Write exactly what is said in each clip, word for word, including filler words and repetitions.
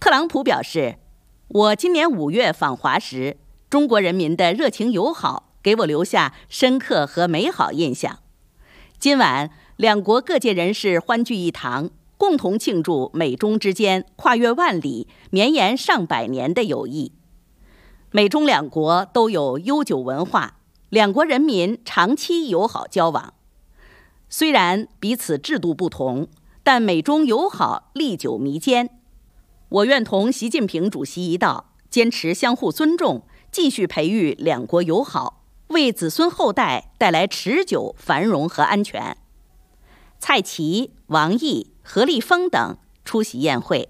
特朗普表示，我今年五月访华时，中国人民的热情友好给我留下深刻和美好印象。今晚，两国各界人士欢聚一堂，共同庆祝美中之间跨越万里、绵延上百年的友谊。美中两国都有悠久文化，两国人民长期友好交往。虽然彼此制度不同，但美中友好历久弥坚。我愿同习近平主席一道，坚持相互尊重，继续培育两国友好，为子孙后代带来持久繁荣和安全。蔡奇、王毅、何立峰等出席宴会。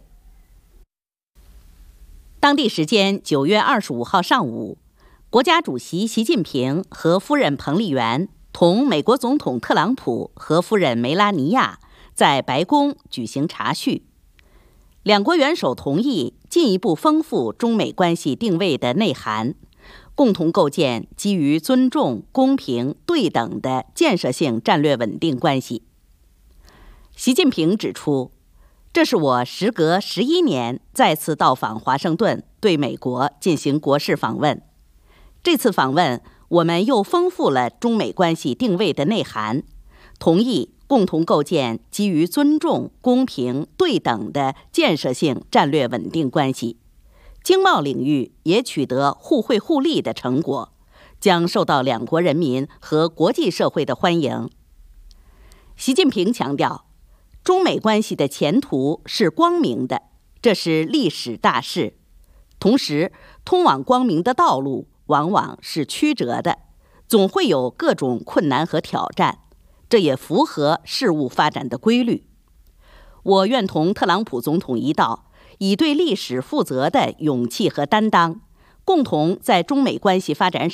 当地时间九月二十五号上午，国家主席习近平和夫人彭丽媛同美国总统特朗普和夫人梅拉尼亚在白宫举行茶叙。两国元首同意进一步丰富中美关系定位的内涵，共同构建基于尊重、公平、对等的建设性战略稳定关系。习近平指出，这是我时隔十一年再次到访华盛顿，对美国进行国事访问。这次访问，我们又丰富了中美关系定位的内涵，同意共同构建基于尊重、公平、对等的建设性战略稳定关系。经贸领域也取得互惠互利的成果，将受到两国人民和国际社会的欢迎。习近平强调，中美关系的前途是光明的，这是历史大势。同时，通往光明的道路往往是曲折的，总会有各种困难和挑战，这也符合事物发展的规律。我愿同特朗普总统一道，以对历史负责的勇气和担当，共同在中美关系发展